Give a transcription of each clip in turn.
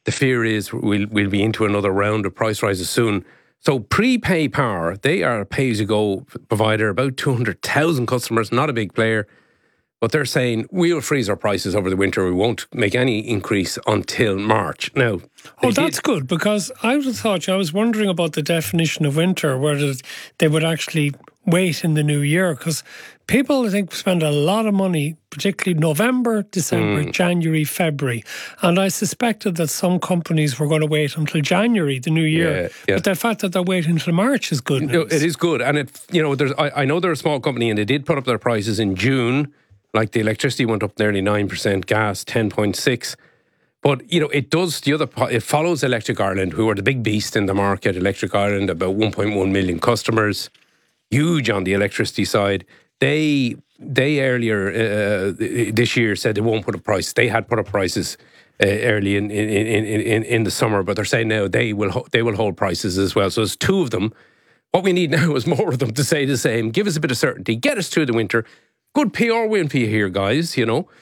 the fear is we'll be into another round of price rises soon. So Prepay Power, they are a pay-as-you-go provider, about 200,000 customers, not a big player. But they're saying we'll freeze our prices over the winter. We won't make any increase until March. Now, that's good, because I would have thought, I was wondering about the definition of winter, whether they would actually wait in the new year, because people, I think, spend a lot of money, particularly November, December, January, February. And I suspected that some companies were going to wait until January, the new year. Yeah. But the fact that they're waiting until March is good news. It is good. And I know they're a small company and they did put up their prices in June. Like the electricity went up nearly 9%, gas 10.6%. But, it follows Electric Ireland, who are the big beast in the market. Electric Ireland, about 1.1 million customers, huge on the electricity side. They earlier this year said they won't put up prices. They had put up prices early in the summer, but they're saying now they will hold prices as well. So there's two of them. What we need now is more of them to say the same. Give us a bit of certainty. Get us through the winter. Good PR win for you here, guys.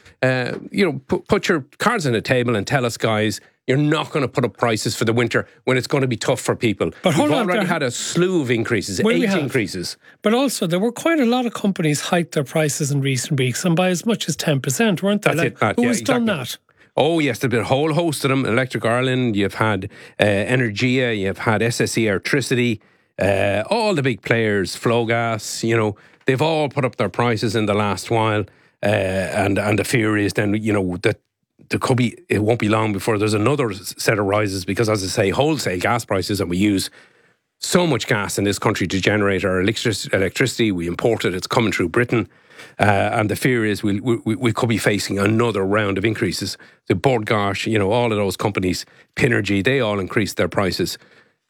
Put your cards on the table and tell us, guys, you're not going to put up prices for the winter when it's going to be tough for people. But we've already had a slew of increases, 8 increases. But also, there were quite a lot of companies hiked their prices in recent weeks, and by as much as 10%, weren't there? That's it, Matt. Who has done that? Oh, yes, there's been a whole host of them. Electric Ireland, you've had Energia, you've had SSE Electricity, all the big players, Flowgas, they've all put up their prices in the last while. And the fear is then, that there could be, it won't be long before there's another set of rises because, as I say, wholesale gas prices, and we use so much gas in this country to generate our electricity. We import it, it's coming through Britain. And the fear is we could be facing another round of increases. The Bord Gáis, all of those companies, Pinergy, they all increased their prices.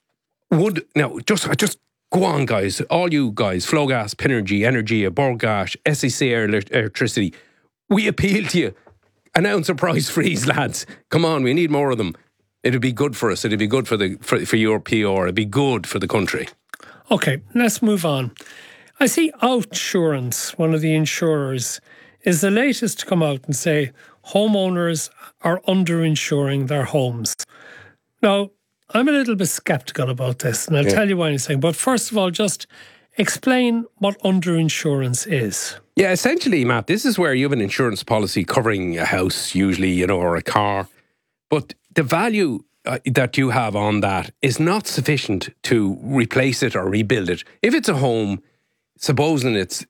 Just go on, guys. All you guys, Flowgas, Pinergy, Energia, Bord Gáis, SEC Electricity, we appeal to you. Announce a price freeze, lads. Come on, we need more of them. It'd be good for us. It'd be good for your PR. It'd be good for the country. Okay, let's move on. I see Outsurance, one of the insurers, is the latest to come out and say homeowners are underinsuring their homes. Now, I'm a little bit sceptical about this, and I'll tell you why in a second. But first of all, just explain what underinsurance is. Yeah, essentially, Matt, this is where you have an insurance policy covering a house, usually, or a car. But the value that you have on that is not sufficient to replace it or rebuild it. If it's a home, supposing it's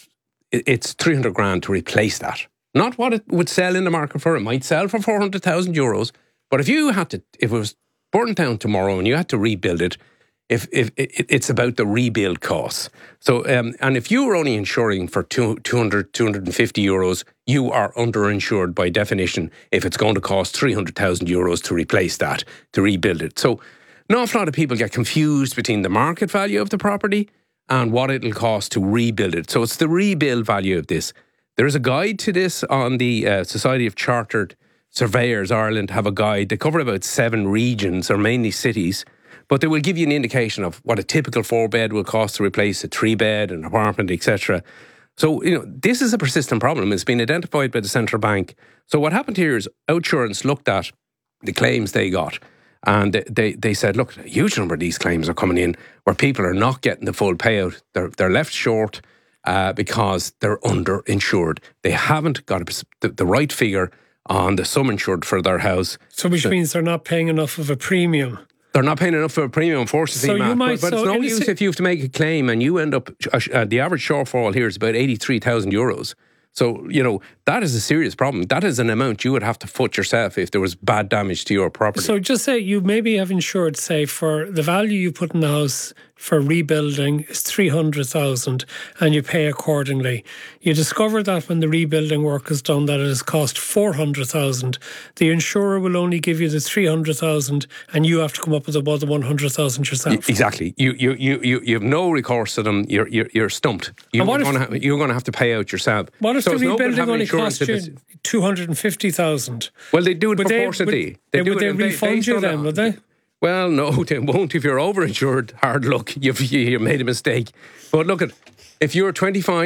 300 grand to replace that. Not what it would sell in the market for. It might sell for 400,000 euros. But if it was burnt down tomorrow and you had to rebuild it, if it's about the rebuild costs. So, and if you were only insuring for 200, 250 euros, you are underinsured by definition if it's going to cost 300,000 euros to replace that, to rebuild it. So an awful lot of people get confused between the market value of the property and what it'll cost to rebuild it. So it's the rebuild value of this. There is a guide to this on the Society of Chartered Surveyors Ireland have a guide. They cover about 7 regions, or mainly cities, but they will give you an indication of what a typical 4-bed will cost to replace a 3-bed, an apartment, etc. So, this is a persistent problem. It's been identified by the central bank. So what happened here is Outsurance looked at the claims they got, and they said, look, a huge number of these claims are coming in where people are not getting the full payout. They're left short because they're underinsured. They haven't got the right figure on the sum insured for their house. So which means they're not paying enough of a premium. They're not paying enough for a premium, unfortunately, Matt. But it's no use if you have to make a claim and you end up, the average shortfall here is about 83,000 euros. So, that is a serious problem. That is an amount you would have to foot yourself if there was bad damage to your property. So just say you maybe have insured, say, for the value you put in the house for rebuilding is 300,000 and you pay accordingly. You discover that when the rebuilding work is done that it has cost 400,000. The insurer will only give you the 300,000 and you have to come up with about the 100,000 yourself. Exactly. You have no recourse to them. You're stumped. You're going to have to pay out yourself. What if the rebuilding only cost you 250,000? Well, they do it proportionately. Would they refund you then, would they? Well, no, they won't. If you're overinsured, hard luck. You made a mistake. But look, if you're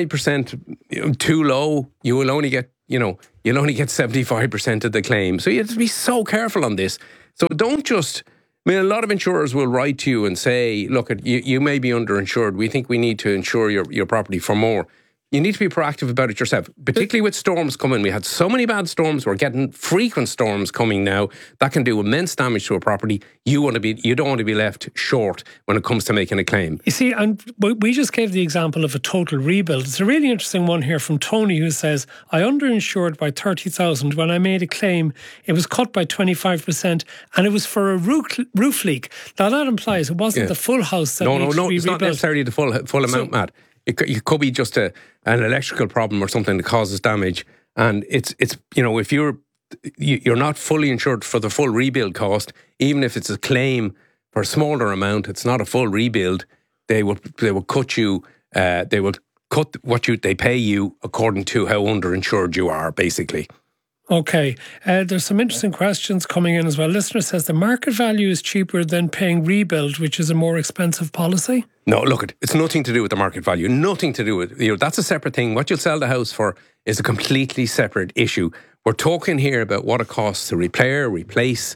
25% too low, you will only get, you'll only get 75% of the claim. So you have to be so careful on this. So don't just... I mean, a lot of insurers will write to you and say, look, you may be underinsured. We think we need to insure your property for more. You need to be proactive about it yourself, particularly with storms coming. We had so many bad storms. We're getting frequent storms coming now that can do immense damage to a property. You don't want to be left short when it comes to making a claim. You see, and we just gave the example of a total rebuild. It's a really interesting one here from Tony, who says, I underinsured by 30,000. When I made a claim, it was cut by 25%, and it was for a roof leak. Now that implies it wasn't the full house that needs to be it's rebuilt. not necessarily the full amount, Matt. It could be just an electrical problem or something that causes damage, and it's if you're not fully insured for the full rebuild cost, even if it's a claim for a smaller amount, it's not a full rebuild. They will cut you. They will cut what they pay you according to how underinsured you are, basically. Okay, there's some interesting questions coming in as well. Listener says the market value is cheaper than paying rebuild, which is a more expensive policy. No, look, it's nothing to do with the market value. Nothing to do with, that's a separate thing. What you'll sell the house for is a completely separate issue. We're talking here about what it costs to replace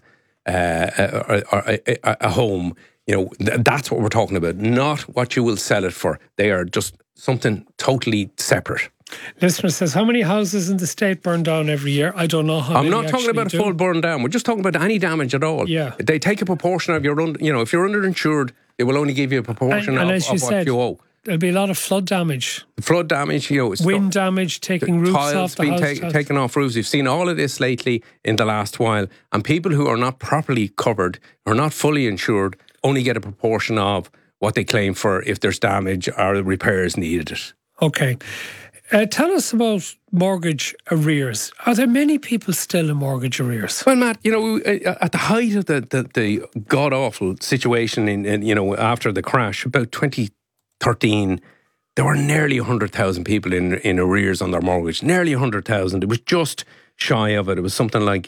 a home. That's what we're talking about, not what you will sell it for. They are just something totally separate. Listener says, how many houses in the state burn down every year? I don't know how many. I'm not talking about a full burn down. We're just talking about any damage at all. Yeah. They take a proportion of your, if you're underinsured, they will only give you a proportion of what you owe. There'll be a lot of flood damage. Flood damage, wind damage, taking roofs off the house. Taken off roofs. You've seen all of this lately in the last while. And people who are not properly covered, or not fully insured, only get a proportion of what they claim for if there's damage or repairs needed. Okay. Tell us about mortgage arrears. Are there many people still in mortgage arrears? Well, Matt, at the height of the god-awful situation after the crash, about 2013, there were nearly 100,000 people in arrears on their mortgage. Nearly 100,000. It was just shy of it. It was something like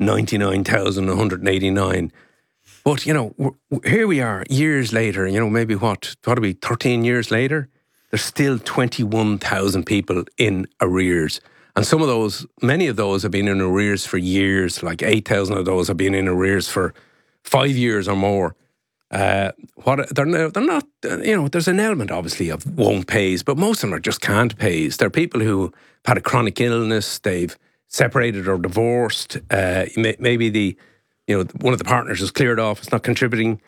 99,189. But, here we are years later, maybe what are we, 13 years later? There's still 21,000 people in arrears. And many of those have been in arrears for years, like 8,000 of those have been in arrears for 5 years or more. They're not, there's an element obviously of won't pays, but most of them are just can't pays. They're people who have had a chronic illness, they've separated or divorced, maybe one of the partners is cleared off, it's not contributing,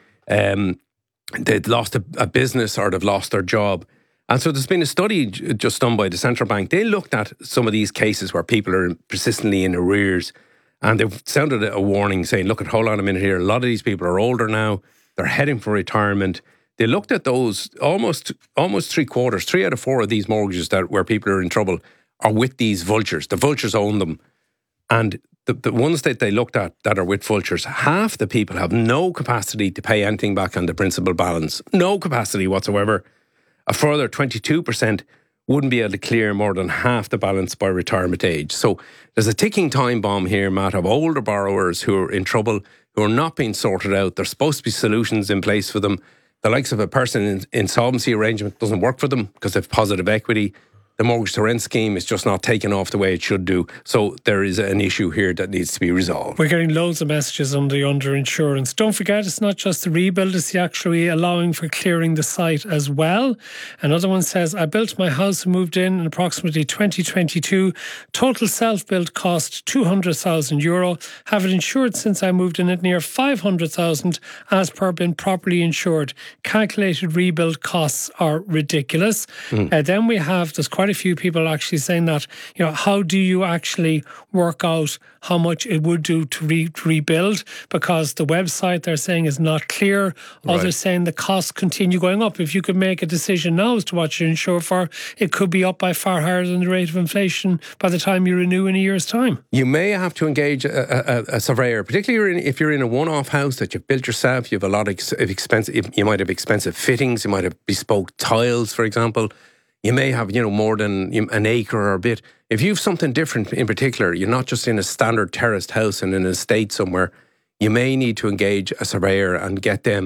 they've lost a business or they've lost their job. And so there's been a study just done by the Central Bank. They looked at some of these cases where people are persistently in arrears, and they've sounded a warning saying, look, hold on a minute here. A lot of these people are older now. They're heading for retirement. They looked at those almost 3/4, 3 out of 4 of these mortgages where people are in trouble are with these vultures. The vultures own them. And the ones that they looked at that are with vultures, half the people have no capacity to pay anything back on the principal balance. No capacity whatsoever. A further 22% wouldn't be able to clear more than half the balance by retirement age. So there's a ticking time bomb here, Matt, of older borrowers who are in trouble, who are not being sorted out. There's supposed to be solutions in place for them. The likes of a person in insolvency arrangement doesn't work for them because they have positive equity. The mortgage to rent scheme is just not taken off the way it should do. So there is an issue here that needs to be resolved. We're getting loads of messages on the underinsurance. Don't forget, it's not just the rebuild, it's actually allowing for clearing the site as well. Another one says, I built my house and moved in approximately 2022. Total self-built cost €200,000. Have it insured since I moved in at near 500,000 as per been properly insured. Calculated rebuild costs are ridiculous. Then we have, there's quite a few people actually saying that, how do you actually work out how much it would do to rebuild? Because the website they're saying is not clear. Others saying the costs continue going up. If you could make a decision now as to what you insure for, it could be up by far higher than the rate of inflation by the time you renew in a year's time. You may have to engage a surveyor, particularly if you're in a one-off house that you've built yourself. You have a lot of expensive, you might have expensive fittings, you might have bespoke tiles, for example. You may have, more than an acre or a bit. If you have something different in particular, you're not just in a standard terraced house in an estate somewhere, you may need to engage a surveyor and get them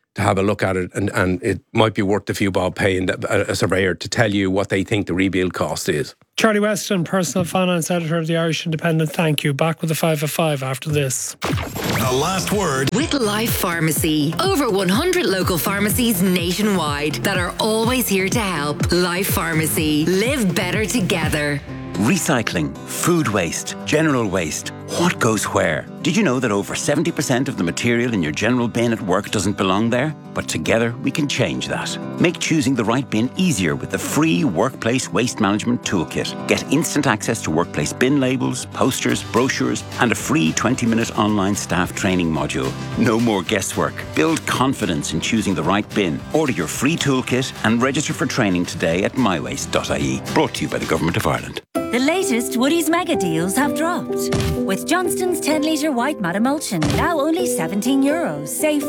to have a look at it, and it might be worth a few bob paying a surveyor to tell you what they think the rebuild cost is. Charlie Weston, Personal Finance Editor of the Irish Independent, thank you. Back with the 5 of 5 after this. The last word with Life Pharmacy. Over 100 local pharmacies nationwide that are always here to help. Life Pharmacy. Live better together. Recycling, food waste, general waste. What goes where? Did you know that over 70% of the material in your general bin at work doesn't belong there? But together we can change that. Make choosing the right bin easier with the free Workplace Waste Management Toolkit. Get instant access to workplace bin labels, posters, brochures, and a free 20-minute online staff training module. No more guesswork. Build confidence in choosing the right bin. Order your free toolkit and register for training today at mywaste.ie. Brought to you by the Government of Ireland. The latest Woodie's mega deals have dropped. With Johnston's 10-litre white mat emulsion, now only €17, save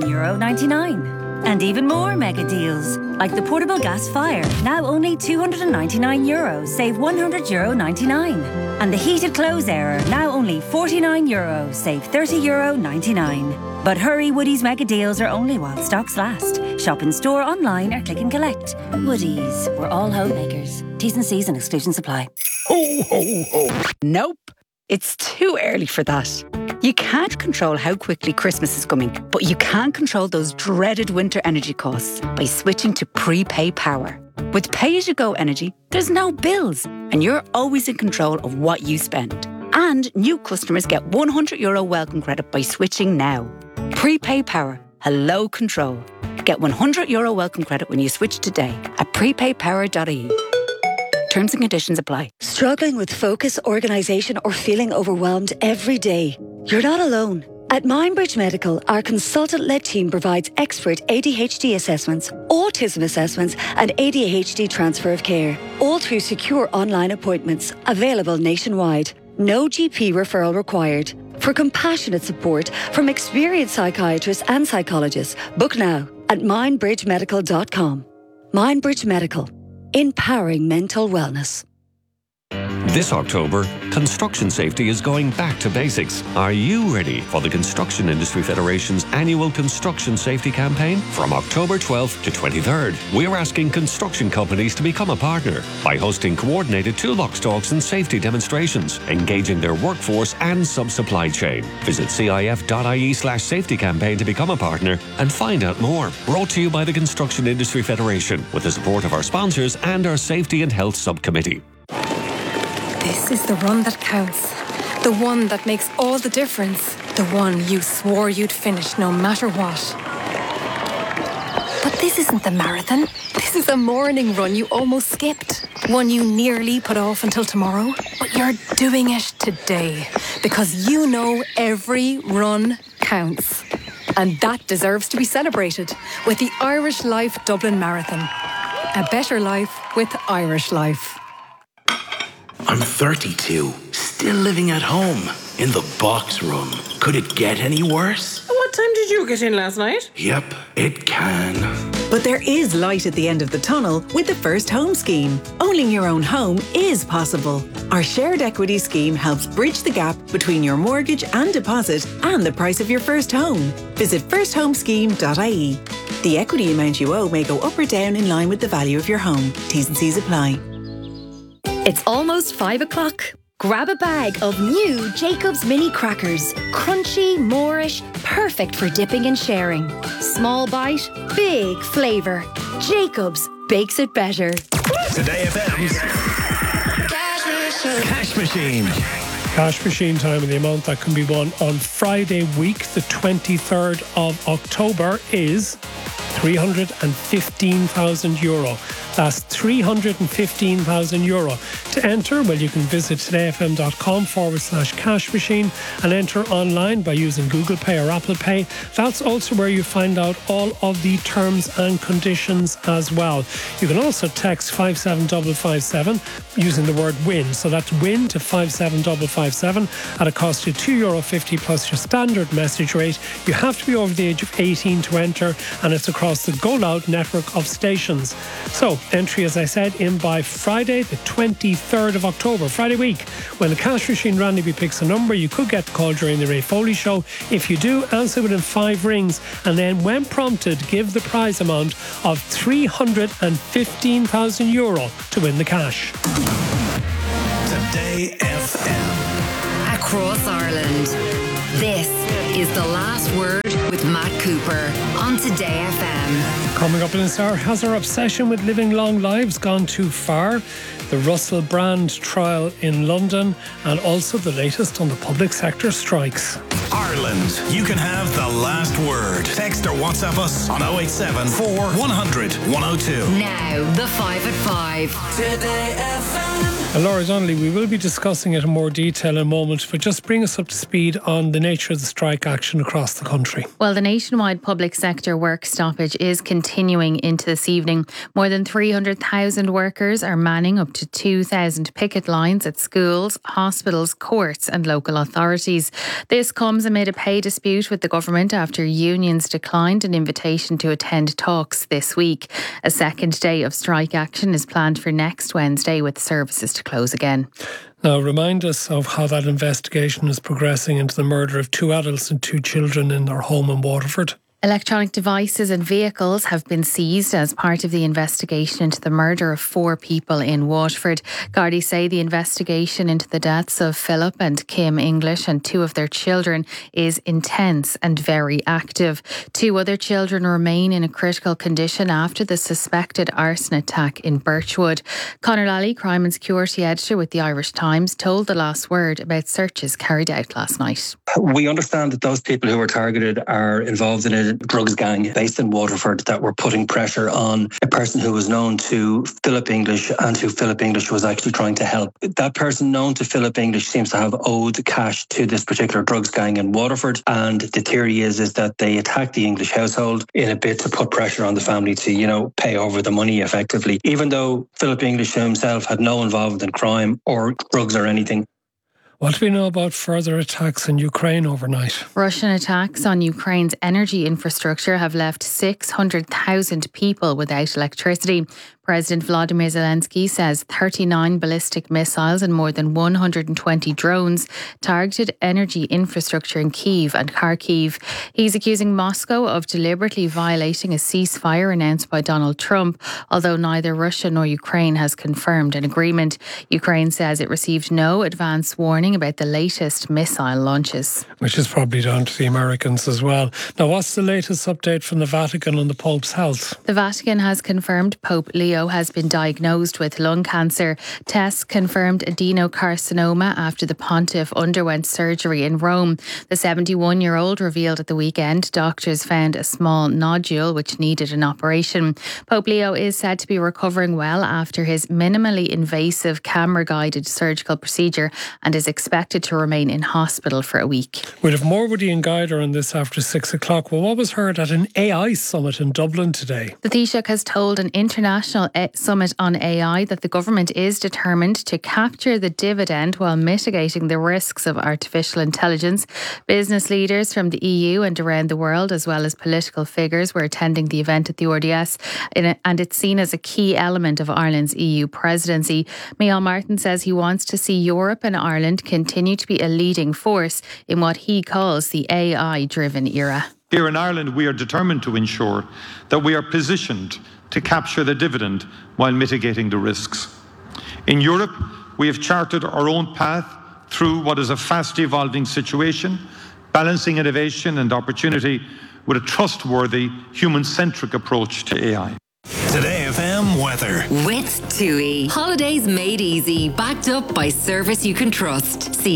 €14.99. And even more mega deals, like the portable gas fire, now only €299, save €100.99. And the heated clothes airer, now only €49, save €30.99. But hurry, Woodie's mega deals are only while stocks last. Shop in store, online, or click and collect. Woodie's, we're all homemakers. T's and C's and exclusions apply. Ho, ho, ho. Nope. It's too early for that. You can't control how quickly Christmas is coming, but you can control those dreaded winter energy costs by switching to prepay power. With pay-as-you-go energy, there's no bills, and you're always in control of what you spend. And new customers get €100 welcome credit by switching now. Prepay power. Hello control. Get €100 welcome credit when you switch today at prepaypower.ie. Terms and conditions apply. Struggling with focus, organisation or feeling overwhelmed every day? You're not alone. At Mindbridge Medical, our consultant-led team provides expert ADHD assessments, autism assessments and ADHD transfer of care, all through secure online appointments, available nationwide. No GP referral required. For compassionate support from experienced psychiatrists and psychologists, book now at mindbridgemedical.com. Mindbridge Medical. Empowering mental wellness. This October, construction safety is going back to basics. Are you ready for the Construction Industry Federation's annual Construction Safety Campaign? From October 12th to 23rd, we're asking construction companies to become a partner by hosting coordinated toolbox talks and safety demonstrations, engaging their workforce and sub-supply chain. Visit cif.ie/safety campaign to become a partner and find out more. Brought to you by the Construction Industry Federation with the support of our sponsors and our Safety and Health Subcommittee. This is the run that counts. The one that makes all the difference. The one you swore you'd finish no matter what. But this isn't the marathon. This is a morning run you almost skipped. One you nearly put off until tomorrow. But you're doing it today. Because you know every run counts. And that deserves to be celebrated with the Irish Life Dublin Marathon. A better life with Irish Life. I'm 32, still living at home, in the box room. Could it get any worse? What time did you get in last night? Yep, it can. But there is light at the end of the tunnel with the First Home Scheme. Owning your own home is possible. Our shared equity scheme helps bridge the gap between your mortgage and deposit and the price of your first home. Visit firsthomscheme.ie. The equity amount you owe may go up or down in line with the value of your home. T's and C's apply. It's almost 5 o'clock. Grab a bag of new Jacob's Mini Crackers. Crunchy, Moorish, perfect for dipping and sharing. Small bite, big flavour. Jacob's bakes it better. Today FM's Cash Machine. Cash Machine time, and the amount that can be won on Friday week, the 23rd of October, is €315,000. That's €315,000. To enter, well, you can visit todayfm.com/cash machine and enter online by using Google Pay or Apple Pay. That's also where you find out all of the terms and conditions as well. You can also text 57557 using the word WIN. So that's WIN to 57557 at a cost of €2.50 plus your standard message rate. You have to be over the age of 18 to enter, and it's across the Go Loud network of stations. So entry, as I said, in by Friday, the 23rd of October, Friday week. When the cash machine randomly picks a number, you could get the call during the Ray Foley show. If you do, answer within 5 rings, and then when prompted, give the prize amount of €315,000 to win the cash. Today FM. Across Ireland. This is The Last Word with Matt Cooper on Today FM. Coming up in this hour, has our obsession with living long lives gone too far? The Russell Brand trial in London, and also the latest on the public sector strikes. Ireland, you can have the last word. Text or WhatsApp us on 087 4 100 102. Now, the 5 at 5. Today FM. Laura Donnelly, we will be discussing it in more detail in a moment, but just bring us up to speed on the nature of the strike action across the country. Well, the nationwide public sector work stoppage is continuing into this evening. More than 300,000 workers are manning up to 2,000 picket lines at schools, hospitals, courts and local authorities. This comes amid a pay dispute with the government after unions declined an invitation to attend talks this week. A second day of strike action is planned for next Wednesday, with services to close again. Now, remind us of how that investigation is progressing into the murder of 2 adults and 2 children in their home in Waterford. Electronic devices and vehicles have been seized as part of the investigation into the murder of 4 people in Waterford. Gardaí say the investigation into the deaths of Philip and Kim English and 2 of their children is intense and very active. 2 other children remain in a critical condition after the suspected arson attack in Birchwood. Conor Lally, crime and security editor with the Irish Times, told The Last Word about searches carried out last night. We understand that those people who were targeted are involved in a drugs gang based in Waterford that were putting pressure on a person who was known to Philip English and who Philip English was actually trying to help. That person known to Philip English seems to have owed cash to this particular drugs gang in Waterford, and the theory is that they attacked the English household in a bid to put pressure on the family to, pay over the money effectively, even though Philip English himself had no involvement in crime or drugs or anything. What do we know about further attacks in Ukraine overnight? Russian attacks on Ukraine's energy infrastructure have left 600,000 people without electricity. President Volodymyr Zelensky says 39 ballistic missiles and more than 120 drones targeted energy infrastructure in Kyiv and Kharkiv. He's accusing Moscow of deliberately violating a ceasefire announced by Donald Trump, although neither Russia nor Ukraine has confirmed an agreement. Ukraine says it received no advance warning about the latest missile launches. Which is probably down to the Americans as well. Now, what's the latest update from the Vatican on the Pope's health? The Vatican has confirmed Pope Leo has been diagnosed with lung cancer. Tests confirmed adenocarcinoma after the pontiff underwent surgery in Rome. The 71-year-old revealed at the weekend doctors found a small nodule which needed an operation. Pope Leo is said to be recovering well after his minimally invasive camera-guided surgical procedure and is expected to remain in hospital for a week. We'll have more Woody and Guider on this after 6 o'clock. Well, what was heard at an AI summit in Dublin today? The Taoiseach has told an international summit on AI that the government is determined to capture the dividend while mitigating the risks of artificial intelligence. Business leaders from the EU and around the world, as well as political figures, were attending the event at the RDS, and it's seen as a key element of Ireland's EU presidency. Micheál Martin says he wants to see Europe and Ireland continue to be a leading force in what he calls the AI-driven era. Here in Ireland, we are determined to ensure that we are positioned to capture the dividend while mitigating the risks. In Europe, we have charted our own path through what is a fast evolving situation, balancing innovation and opportunity with a trustworthy, human-centric approach to AI. Today FM weather. With TUI. Holidays made easy, backed up by service you can trust. See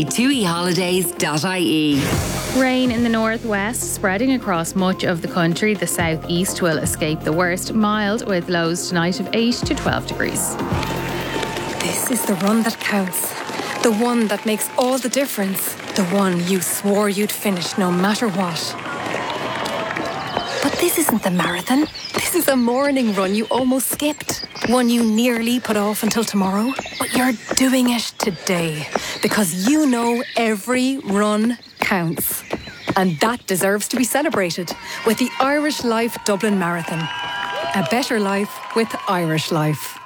tuiholidays.ie. Rain in the northwest, spreading across much of the country. The southeast will escape the worst. Mild with lows tonight of 8 to 12 degrees. This is the run that counts. The one that makes all the difference. The one you swore you'd finish no matter what. But this isn't the marathon. This is a morning run you almost skipped. One you nearly put off until tomorrow. But you're doing it today. Because you know every run counts. And that deserves to be celebrated with the Irish Life Dublin Marathon. A better life with Irish Life.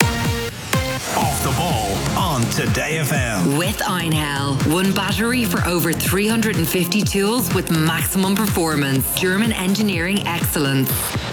Off the ball on Today FM. With Einhell. One battery for over 350 tools with maximum performance. German engineering excellence.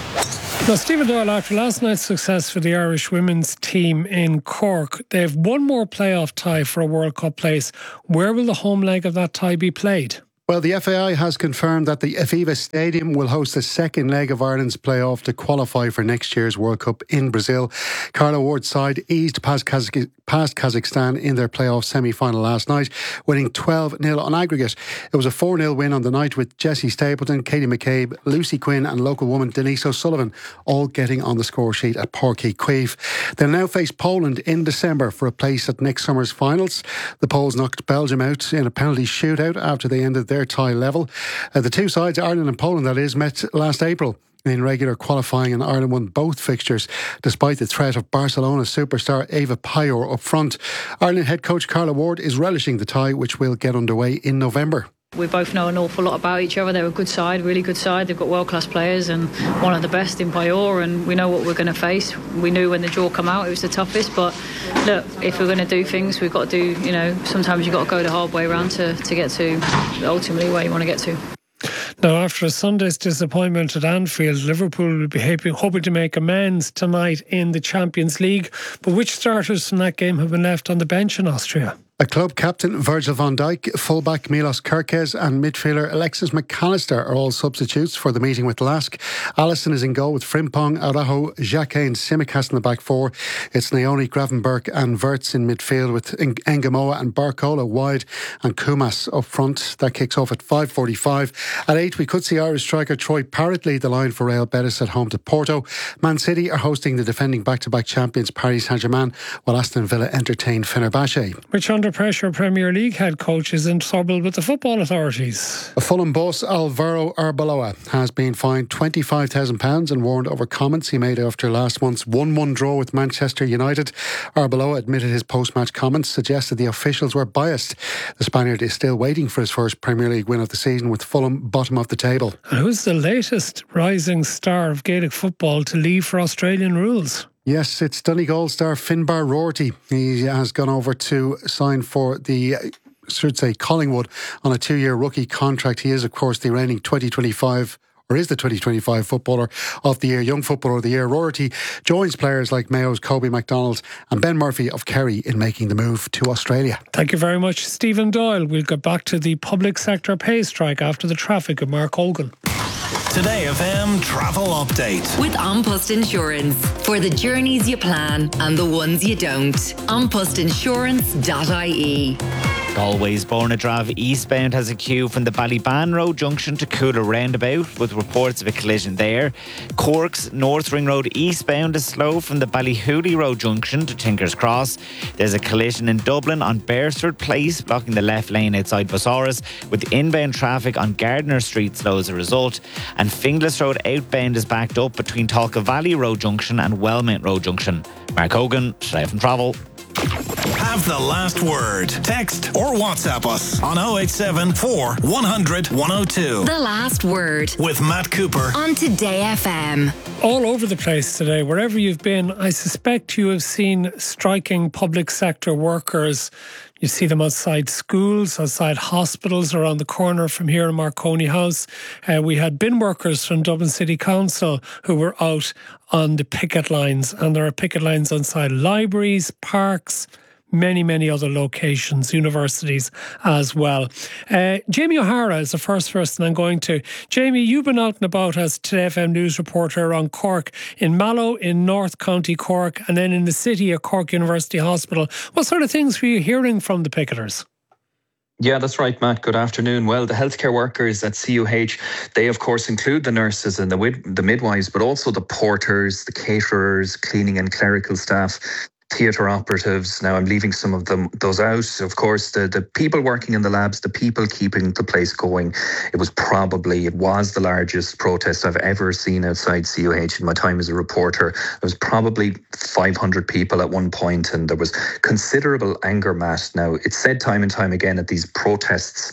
Now, Stephen Doyle, after last night's success for the Irish women's team in Cork, they have one more playoff tie for a World Cup place. Where will the home leg of that tie be played? Well, the FAI has confirmed that the Aviva Stadium will host the second leg of Ireland's playoff to qualify for next year's World Cup in Brazil. Carla Ward's side eased past Kazakhstan in their playoff semi-final last night, winning 12-0 on aggregate. It was a 4-0 win on the night with Jessie Stapleton, Katie McCabe, Lucy Quinn and local woman Denise O'Sullivan all getting on the score sheet at Páirc Uí Chaoimh. They'll now face Poland in December for a place at next summer's finals. The Poles knocked Belgium out in a penalty shootout after they ended their tie level. The two sides, Ireland and Poland that is, met last April in regular qualifying, and Ireland won both fixtures despite the threat of Barcelona superstar Eva Pajor up front. Ireland head coach Carla Ward is relishing the tie, which will get underway in November. We both know an awful lot about each other. They're a good side, really good side. They've got world-class players and one of the best in Pajor, and we know what we're going to face. We knew when the draw came out it was the toughest, but look, if we're going to do things, we've got to do, sometimes you've got to go the hard way around to get to ultimately where you want to get to. Now, after Sunday's disappointment at Anfield, Liverpool will be hoping to make amends tonight in the Champions League. But which starters from that game have been left on the bench in Austria? A club captain, Virgil van Dijk, fullback Milos Kerkez and midfielder Alexis McAllister are all substitutes for the meeting with Lask. Alisson is in goal with Frimpong, Araujo, Jacquet and Tsimikas in the back four. It's Naoni, Gravenberch and Wirtz in midfield with Engamoa and Barcola wide and Kumas up front. That kicks off at 5:45. At 8 we could see Irish striker Troy Parrott lead the line for Real Betis at home to Porto. Man City are hosting the defending back-to-back champions Paris Saint-Germain, while Aston Villa entertain Fenerbahce. Which under pressure Premier League head coach is in trouble with the football authorities. Fulham boss Alvaro Arbeloa has been fined £25,000 and warned over comments he made after last month's 1-1 draw with Manchester United. Arbeloa admitted his post-match comments suggested the officials were biased. The Spaniard is still waiting for his first Premier League win of the season, with Fulham bottom of the table. And who's the latest rising star of Gaelic football to leave for Australian rules? Yes, it's Donegal star Finbar Roarty. He has gone over to sign for Collingwood on a 2-year rookie contract. He is, of course, the reigning 2025 Footballer of the Year, Young Footballer of the Year. Roarty joins players like Mayo's Kobe MacDonald and Ben Murphy of Kerry in making the move to Australia. Thank you very much, Stephen Doyle. We'll get back to the public sector pay strike after the traffic of Mark Hogan. Today FM travel update with An Post Insurance for the journeys you plan and the ones you don't. anpostinsurance.ie. Galway's Bornadrav eastbound has a queue from the Ballyban Road junction to Cooler roundabout, with reports of a collision there. Cork's North Ring Road eastbound is slow from the Ballyhooly Road junction to Tinker's Cross. There's a collision in Dublin on Beresford Place, blocking the left lane outside Busaras, with inbound traffic on Gardiner Street slow as a result. And Finglas Road outbound is backed up between Talca Valley Road junction and Wellmount Road junction. Mark Hogan, Today FM Travel. Have the last word. Text or WhatsApp us on 0874 100 102. The last word with Matt Cooper on Today FM. All over the place today, wherever you've been, I suspect you have seen striking public sector workers. You see them outside schools, outside hospitals, around the corner from here in Marconi House. We had bin workers from Dublin City Council who were out on the picket lines, and there are picket lines outside libraries, parks, many other locations, universities as well. Jamie O'Hara is the first person I'm going to. Jamie, you've been out and about as Today FM news reporter around Cork, in Mallow, in North County Cork, and then in the city at Cork University Hospital. What sort of things were you hearing from the picketers? Yeah, that's right, Matt. Good afternoon. Well, the healthcare workers at CUH, they of course include the nurses and the midwives, but also the porters, the caterers, cleaning and clerical staff, theatre operatives. Now I'm leaving some of those out. Of course, the people working in the labs, the people keeping the place going. It was the largest protest I've ever seen outside CUH in my time as a reporter. There was probably 500 people at one point, and there was considerable anger, Matt. Now, it's said time and time again at these protests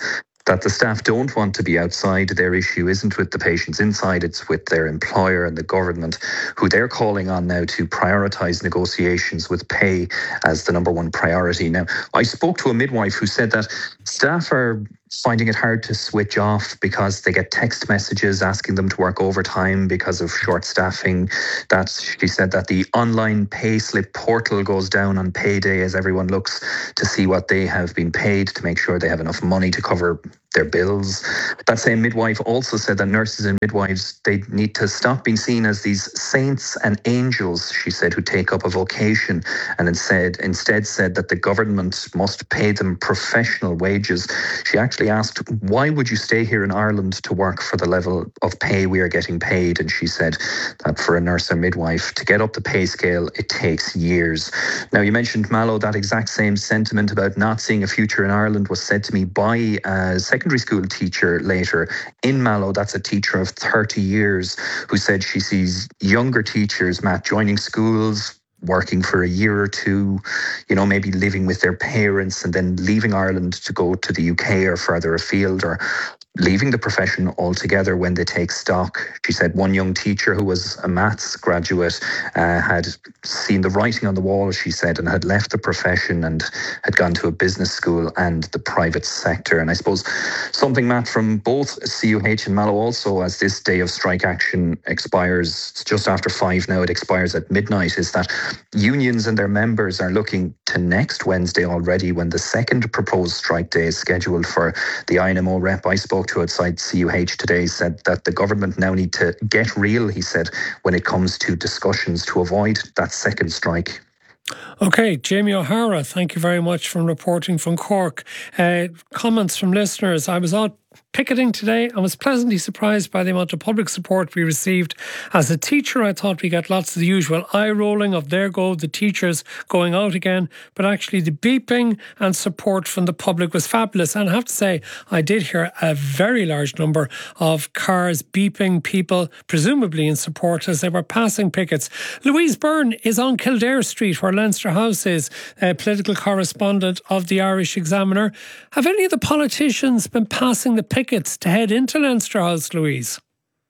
that the staff don't want to be outside. Their issue isn't with the patients inside, it's with their employer and the government, who they're calling on now to prioritise negotiations with pay as the number one priority. Now, I spoke to a midwife who said that staff are finding it hard to switch off because they get text messages asking them to work overtime because of short staffing. That she said that the online pay slip portal goes down on payday as everyone looks to see what they have been paid to make sure they have enough money to cover their bills. That same midwife also said that nurses and midwives, they need to stop being seen as these saints and angels, she said, who take up a vocation, and instead said that the government must pay them professional wages. She actually asked, why would you stay here in Ireland to work for the level of pay we are getting paid? And she said that for a nurse or midwife to get up the pay scale, it takes years. Now, you mentioned Mallow. That exact same sentiment about not seeing a future in Ireland was said to me by a secondary school teacher later in Mallow. That's a teacher of 30 years who said she sees younger teachers, Matt, joining schools, working for a year or two, maybe living with their parents and then leaving Ireland to go to the UK or further afield, or leaving the profession altogether when they take stock. She said one young teacher who was a maths graduate had seen the writing on the wall, she said, and had left the profession and had gone to a business school and the private sector. And I suppose something, Matt, from both CUH and Mallow also, as this day of strike action expires, it's just after 5 now, it expires at midnight, is that unions and their members are looking to next Wednesday already, when the second proposed strike day is scheduled for the INMO rep I spoke to outside CUH today, said that the government now need to get real, he said, when it comes to discussions to avoid that second strike. Okay, Jamie O'Hara, thank you very much for reporting from Cork. Comments from listeners. I was out picketing today. I was pleasantly surprised by the amount of public support we received. As a teacher, I thought we got lots of the usual eye rolling of there go the teachers going out again, but actually the beeping and support from the public was fabulous. And I have to say, I did hear a very large number of cars beeping, people presumably in support as they were passing pickets. Louise Byrne is on Kildare Street, where Leinster House is, a political correspondent of the Irish Examiner. Have any of the politicians been passing the pickets to head into Leinster House, Louise?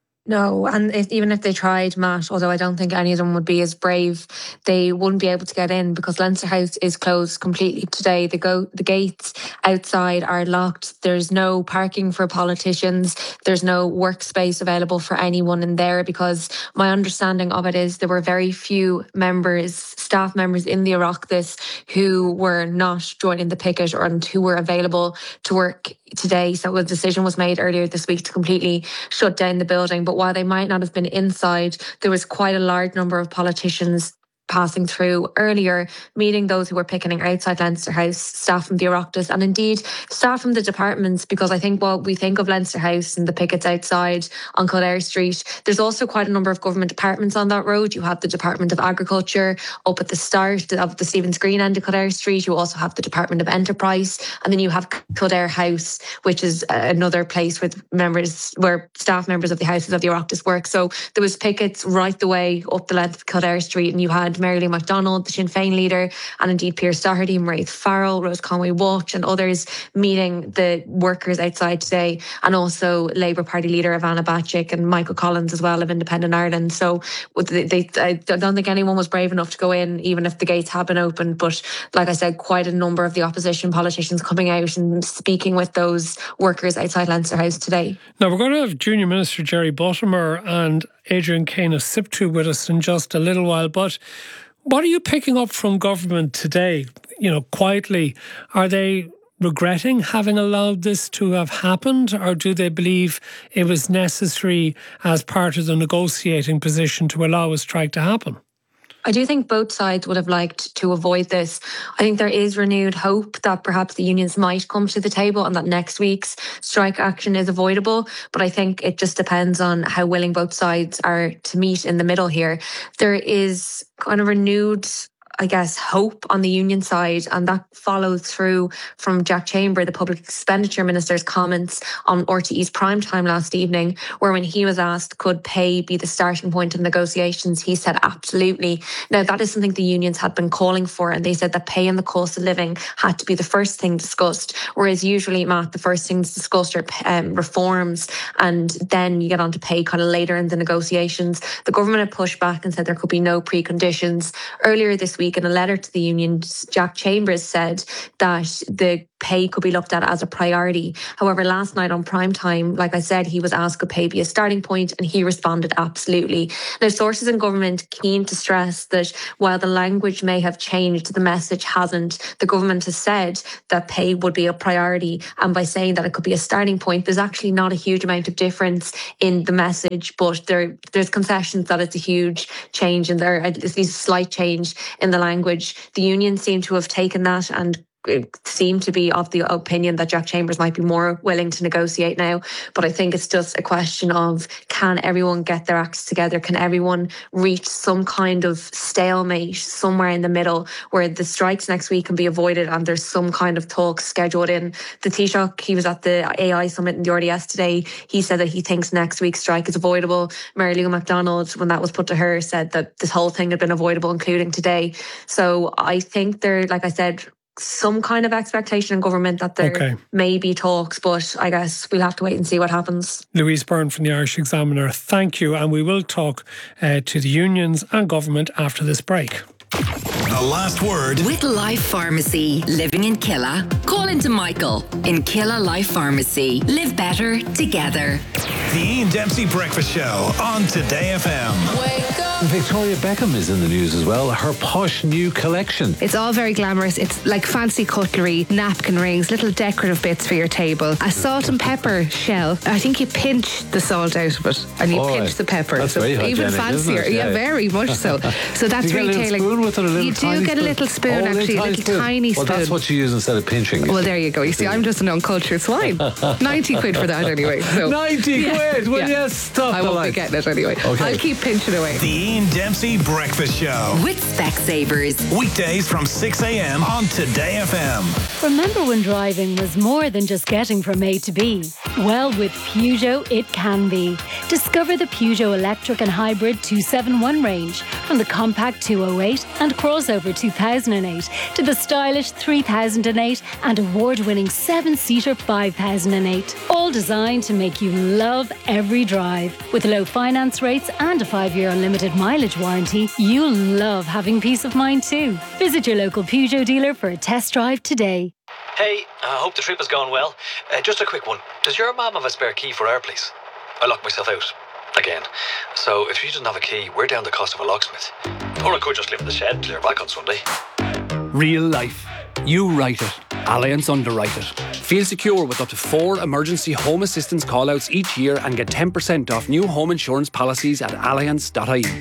No, and even if they tried, Matt, although I don't think any of them would be as brave, they wouldn't be able to get in because Leinster House is closed completely today. The gates outside are locked. There's no parking for politicians. There's no workspace available for anyone in there, because my understanding of it is there were very few staff members in the Oireachtas who were not joining the picket or who were available to work today. So a decision was made earlier this week to completely shut down the building. But while they might not have been inside, there was quite a large number of politicians passing through earlier, meeting those who were picketing outside Leinster House, staff from the Oireachtas, and indeed staff from the departments, because I think while we think of Leinster House and the pickets outside on Kildare Street, there's also quite a number of government departments on that road. You have the Department of Agriculture up at the start of the Stephen's Green end of Kildare Street. You also have the Department of Enterprise, and then you have Kildare House, which is another place where staff members of the Houses of the Oireachtas work. So there was pickets right the way up the length of Kildare Street, and you had Mary Lou McDonald, the Sinn Féin leader, and indeed Pearse Doherty, Mairead Farrell, Rose Conway Walsh and others meeting the workers outside today, and also Labour Party leader Ivana Bacik and Michael Collins as well of Independent Ireland. So I don't think anyone was brave enough to go in, even if the gates had been opened. But like I said, quite a number of the opposition politicians coming out and speaking with those workers outside Leinster House today. Now we're going to have Junior Minister Jerry Buttimer and Adrian Kane of SIPTU with us in just a little while, but what are you picking up from government today? Quietly, are they regretting having allowed this to have happened, or do they believe it was necessary as part of the negotiating position to allow a strike to happen? I do think both sides would have liked to avoid this. I think there is renewed hope that perhaps the unions might come to the table and that next week's strike action is avoidable. But I think it just depends on how willing both sides are to meet in the middle here. There is kind of renewed I guess, hope on the union side, and that followed through from Jack Chamber, the Public Expenditure Minister's comments on RTE's primetime last evening, where when he was asked could pay be the starting point in negotiations, he said absolutely. Now, that is something the unions had been calling for, and they said that pay and the cost of living had to be the first thing discussed, whereas usually, Matt, the first things discussed are reforms, and then you get on to pay kind of later in the negotiations. The government had pushed back and said there could be no preconditions. Earlier this week, in a letter to the unions, Jack Chambers said that the pay could be looked at as a priority. However, last night on prime time, like I said, he was asked could pay be a starting point, and he responded absolutely. Now, sources in government keen to stress that while the language may have changed, the message hasn't. The government has said that pay would be a priority, and by saying that it could be a starting point, there's actually not a huge amount of difference in the message, but there's concessions that it's a huge change, and there at least a slight change in the language. The unions seem to have taken that and seem to be of the opinion that Jack Chambers might be more willing to negotiate now. But I think it's just a question of, can everyone get their acts together? Can everyone reach some kind of stalemate somewhere in the middle where the strikes next week can be avoided and there's some kind of talk scheduled in? The Taoiseach, he was at the AI summit in the RDS today. He said that he thinks next week's strike is avoidable. Mary Lou McDonald, when that was put to her, said that this whole thing had been avoidable, including today. So I think there, like I said, some kind of expectation in government that there may be talks, but I guess we'll have to wait and see what happens. Louise Byrne from the Irish Examiner, thank you. And we will talk to the unions and government after this break. The last word with Life Pharmacy. Living in Killa? Call into Michael in Killa Life Pharmacy. Live better together. The Ian Dempsey Breakfast Show on Today FM. Wake up. Victoria Beckham is in the news as well. Her posh new collection. It's all very glamorous. It's like fancy cutlery, napkin rings, little decorative bits for your table. A salt and pepper shell. I think you pinch the salt out of it and you pinch the pepper. That's very hygienic, even fancier. isn't it? Yeah, very much so. So that's you retailing. Get a little spoon with it, a little you do get a little spoon, actually, a little tiny spoon. Well, that's what you use instead of pinching. Well, there you go. You see, I'm just an uncultured swine. 90 quid for that anyway. So. 90 quid? Well, yes, stop I won't be getting it anyway. Okay. I'll keep pinching away. The Ian Dempsey Breakfast Show with Specsavers. Weekdays from 6 a.m. on Today FM. Remember when driving was more than just getting from A to B? Well, with Peugeot, it can be. Discover the Peugeot electric and hybrid 271 range, from the compact 208 and crossover 2008 to the stylish 3008 and award-winning 7-seater 5008. All designed to make you love every drive. With low finance rates and a 5-year unlimited mileage warranty, you'll love having peace of mind too. Visit your local Peugeot dealer for a test drive today. Hey, I hope the trip has gone well. Just a quick one. Does your mum have a spare key for our place? I locked myself out. Again. So if she doesn't have a key, we're down the cost of a locksmith. Or I could just live in the shed and clear back on Sunday. Real life. You write it. Allianz underwrite it. Feel secure with up to 4 emergency home assistance callouts each year and get 10% off new home insurance policies at allianz.ie.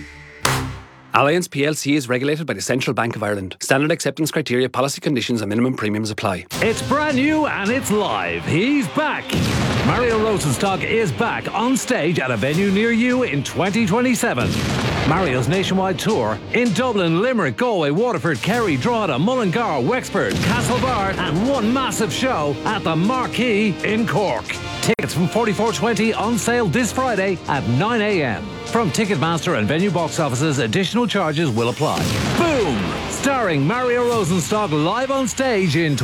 Allianz plc is regulated by the Central Bank of Ireland. Standard acceptance criteria, policy conditions and minimum premiums apply. It's brand new and it's live. He's back. Mario Rosenstock is back on stage at a venue near you in 2027. Mario's nationwide tour in Dublin, Limerick, Galway, Waterford, Kerry, Drogheda, Mullingar, Wexford, Castlebar, and one massive show at the Marquee in Cork. Tickets from 44.20 on sale this Friday at 9 a.m. From Ticketmaster and venue box offices, additional charges will apply. Boom! Starring Mario Rosenstock live on stage in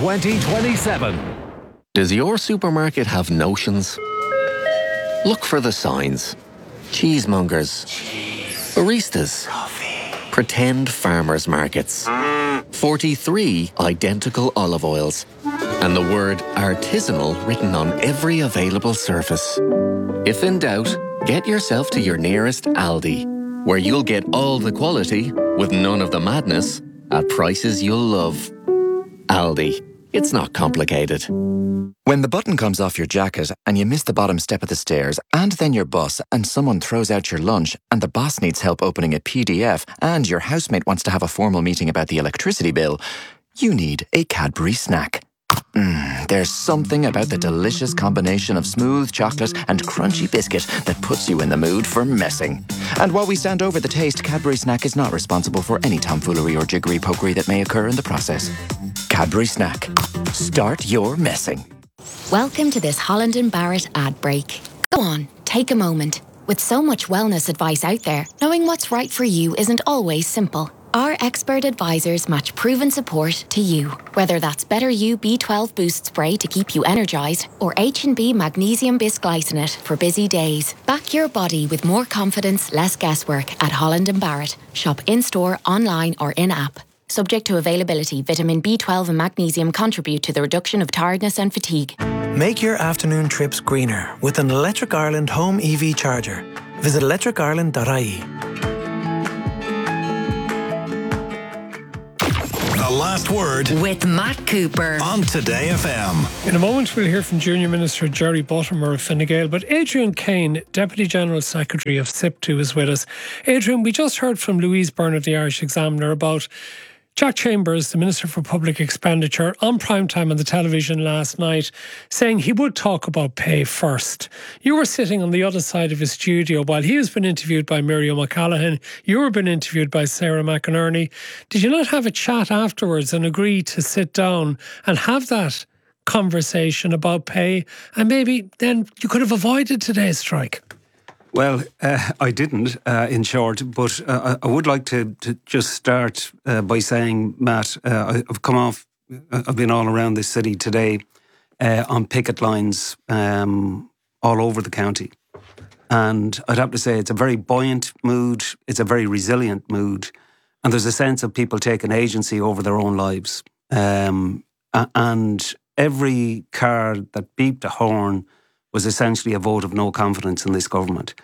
2027. Does your supermarket have notions? Look for the signs. Cheesemongers. Baristas. Pretend farmers markets. 43 identical olive oils. And the word artisanal written on every available surface. If in doubt, get yourself to your nearest Aldi, where you'll get all the quality with none of the madness at prices you'll love. Aldi. It's not complicated. When the button comes off your jacket and you miss the bottom step of the stairs and then your bus and someone throws out your lunch and the boss needs help opening a PDF and your housemate wants to have a formal meeting about the electricity bill, you need a Cadbury snack. There's something about the delicious combination of smooth chocolate and crunchy biscuit that puts you in the mood for messing. And while we stand over the taste, Cadbury Snack is not responsible for any tomfoolery or jiggery-pokery that may occur in the process. Cadbury Snack. Start your messing. Welcome to this Holland & Barrett ad break. Go on, take a moment. With so much wellness advice out there, knowing what's right for you isn't always simple. Our expert advisors match proven support to you. Whether that's Better You B12 Boost Spray to keep you energised or H&B Magnesium Bisglycinate for busy days. Back your body with more confidence, less guesswork at Holland & Barrett. Shop in-store, online or in-app. Subject to availability, vitamin B12 and magnesium contribute to the reduction of tiredness and fatigue. Make your afternoon trips greener with an Electric Ireland home EV charger. Visit electricireland.ie. The Last Word with Matt Cooper on Today FM. In a moment, we'll hear from Junior Minister Jerry Buttimer of Fine Gael, but Adrian Kane, Deputy General Secretary of SIPTU, is with us. Adrian, we just heard from Louise Burnett, the Irish Examiner, about Jack Chambers, the Minister for Public Expenditure, on primetime on the television last night, saying he would talk about pay first. You were sitting on the other side of his studio while he has been interviewed by Miriam O'Callaghan. You were being interviewed by Sarah McInerney. Did you not have a chat afterwards and agree to sit down and have that conversation about pay? And maybe then you could have avoided today's strike. Well, I didn't, in short, but I would like to just start by saying, Matt, I've been all around this city today on picket lines all over the county. And I'd have to say it's a very buoyant mood, it's a very resilient mood, and there's a sense of people taking agency over their own lives. And every car that beeped a horn was essentially a vote of no confidence in this government.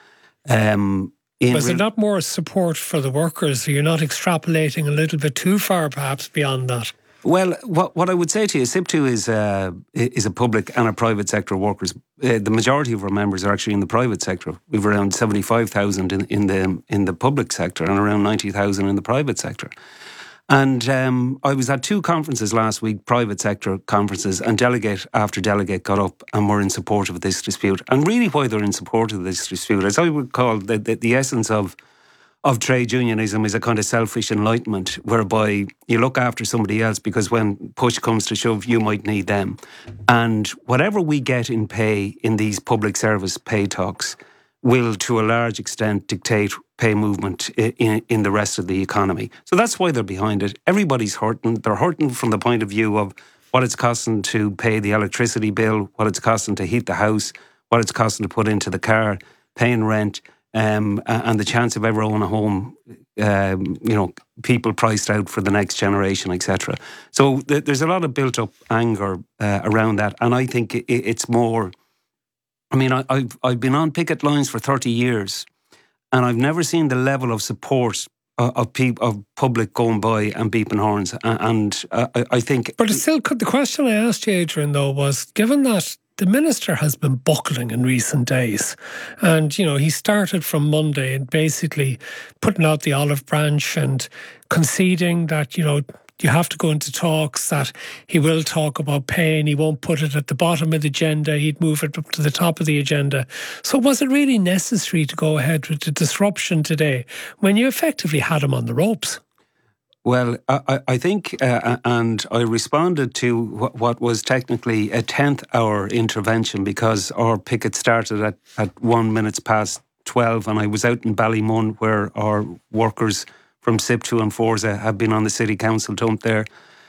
Was there not more support for the workers? Are you not extrapolating a little bit too far, perhaps, beyond that? Well, what I would say to you, SIPTU is a public and a private sector of workers. The majority of our members are actually in the private sector. We've around 75,000 in the public sector and around 90,000 in the private sector. And I was at two conferences last week, private sector conferences, and delegate after delegate got up and were in support of this dispute. And really why they're in support of this dispute, as I would call the essence of trade unionism, is a kind of selfish enlightenment, whereby you look after somebody else because when push comes to shove, you might need them. And whatever we get in pay in these public service pay talks will, to a large extent, dictate pay movement in the rest of the economy. So that's why they're behind it. Everybody's hurting. They're hurting from the point of view of what it's costing to pay the electricity bill, what it's costing to heat the house, what it's costing to put into the car, paying rent, and the chance of ever owning a home, people priced out for the next generation, etc. So there's a lot of built-up anger around that. And I think it's more... I mean, I've been on picket lines for 30 years, and I've never seen the level of support of public going by and beeping horns. And I think... But it's still, the question I asked you, Adrian, though, was, given that the minister has been buckling in recent days, and, he started from Monday and basically putting out the olive branch and conceding that, you have to go into talks, that he will talk about pay and he won't put it at the bottom of the agenda, he'd move it up to the top of the agenda. So was it really necessary to go ahead with the disruption today when you effectively had him on the ropes? Well, I think, and I responded to what was technically a 10th hour intervention, because our picket started at 1 minute past 12, and I was out in Ballymun where our workers from SIPTU and Forza have been on the City Council dump there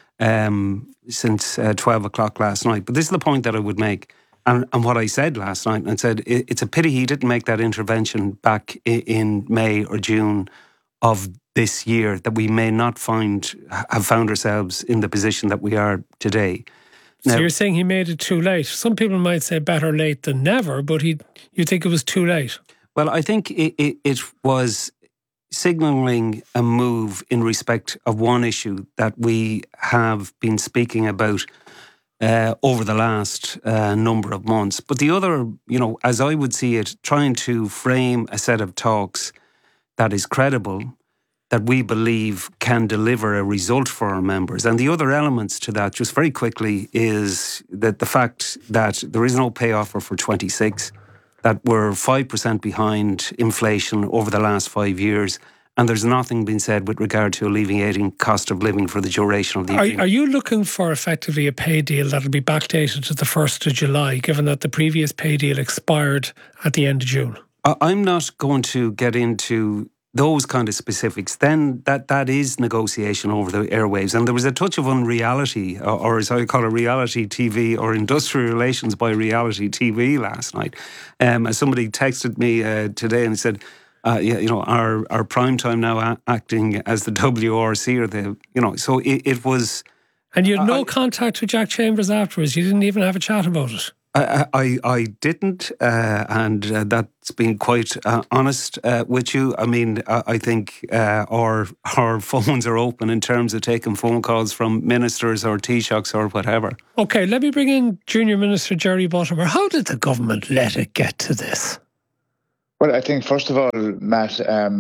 since 12 o'clock last night. But this is the point that I would make. And what I said last night, and I said it's a pity he didn't make that intervention back in May or June of this year, that we may not have found ourselves in the position that we are today. So you're saying he made it too late. Some people might say better late than never, but you think it was too late? Well, I think it was signalling a move in respect of one issue that we have been speaking about over the last number of months. But the other, as I would see it, trying to frame a set of talks that is credible, that we believe can deliver a result for our members. And the other elements to that, just very quickly, is that the fact that there is no pay offer for 26. that we're 5% behind inflation over the last 5 years. And there's nothing been said with regard to alleviating cost of living for the duration of the agreement. Are you looking for effectively a pay deal that'll be backdated to the 1st of July, given that the previous pay deal expired at the end of June? I'm not going to get into those kind of specifics. Then that is negotiation over the airwaves. And there was a touch of unreality, or as I call it, reality TV, or industrial relations by reality TV last night. As somebody texted me today and said, our prime time now acting as the WRC or so it was. And you had no contact with Jack Chambers afterwards. You didn't even have a chat about it. I didn't, and that's been quite honest with you. I mean, I think our phones are open in terms of taking phone calls from ministers or Taoiseachs or whatever. Okay, let me bring in Junior Minister Jerry Buttimer. How did the government let it get to this? Well, I think, first of all, Matt,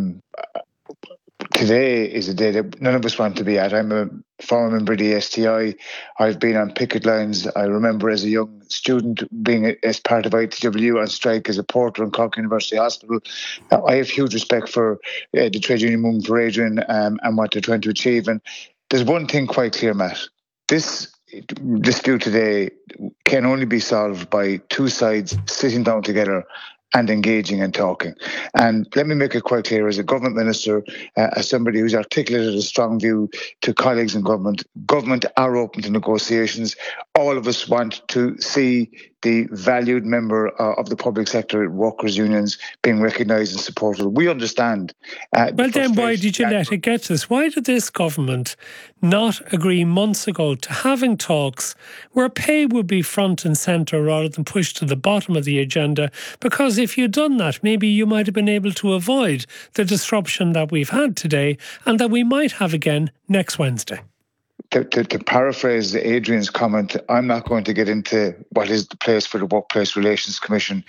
today is a day that none of us want to be at. I'm a former member of the STI. I've been on picket lines. I remember as a young student being as part of ITW on strike as a porter in Cork University Hospital. I have huge respect for the trade union movement, for Adrian, and what they're trying to achieve. And there's one thing quite clear, Matt. This dispute today can only be solved by two sides sitting down together and engaging and talking. And let me make it quite clear, as a government minister, as somebody who's articulated a strong view to colleagues in government are open to negotiations. All of us want to see the valued member of the public sector workers' unions being recognised and supported. We understand. Well, then why did you let it get to this? Why did this government not agree months ago to having talks where pay would be front and centre rather than pushed to the bottom of the agenda? Because if you'd done that, maybe you might have been able to avoid the disruption that we've had today and that we might have again next Wednesday. To paraphrase Adrian's comment, I'm not going to get into what is the place for the Workplace Relations Commission.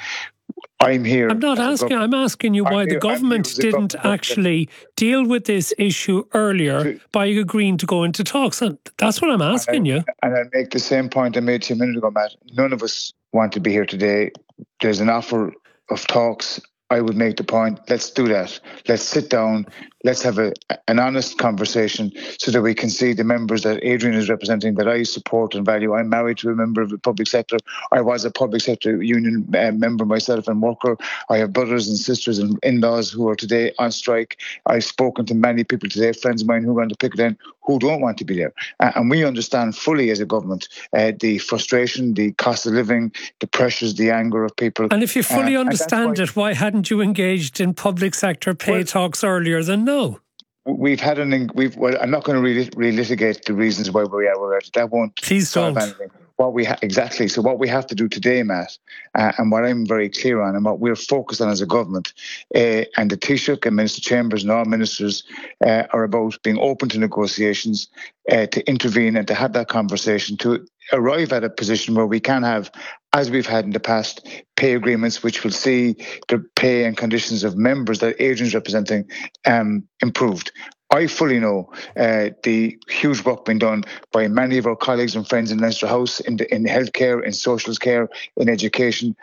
I'm here. I'm not asking. I'm asking you why the government didn't actually deal with this issue earlier by agreeing to go into talks. And that's what I'm asking you. And I make the same point I made to you a minute ago, Matt. None of us want to be here today. There's an offer of talks. I would make the point, let's do that. Let's sit down. Let's have an honest conversation so that we can see the members that Adrian is representing, that I support and value. I'm married to a member of the public sector. I was a public sector union member myself and worker. I have brothers and sisters and in-laws who are today on strike. I've spoken to many people today, friends of mine who want to picket in, who don't want to be there. And we understand fully as a government the frustration, the cost of living, the pressures, the anger of people. And if you fully understand it, why hadn't you engaged in public sector pay talks earlier than now? We've had I'm not going to relitigate the reasons why we are where we are. That won't solve anything. Exactly. So what we have to do today, Matt, and what I'm very clear on and what we're focused on as a government, and the Taoiseach and Minister Chambers and all ministers are about being open to negotiations, to intervene and to have that conversation, to arrive at a position where we can have, as we've had in the past, pay agreements which will see the pay and conditions of members that Adrian's representing improved. I fully know the huge work being done by many of our colleagues and friends in Leinster House, in healthcare, in social care, in education.